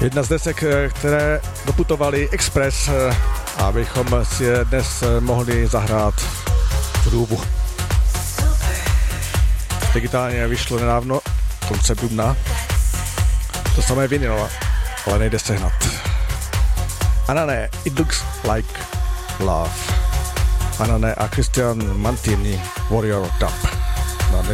Jedna z desek, které doputovaly Express, abychom si je dnes mohli zahrát v Důbu. Digitálně vyšlo nedávno, koncem dubna. To samé vinyl, ale nejde sehnat. Anané, It Looks Like Love. Anané a Christian Mantini, Warrior Dub.